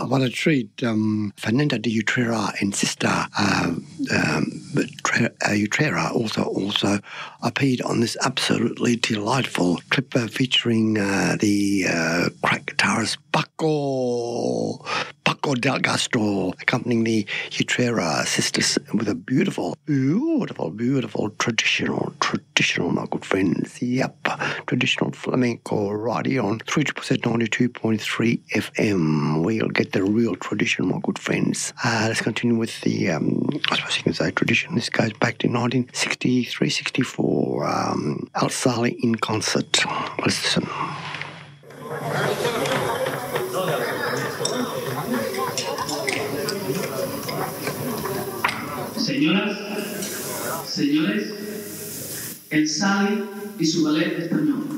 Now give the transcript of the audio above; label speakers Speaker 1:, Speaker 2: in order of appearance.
Speaker 1: What a treat. Fernanda de Utrera and sister Utrera also appeared on this absolutely delightful clip featuring the crack guitarist Paco Del Castro, accompanying the Utrera sisters with a beautiful traditional, my good friends. Yep, traditional flamenco right here on 3ZZZ 92.3 FM. We'll get the real tradition, my good friends. Let's continue with the, I suppose you can say tradition. This goes back to 1963-64. Al Sali in concert. Listen.
Speaker 2: Señoras, señores, El Sali y su ballet español.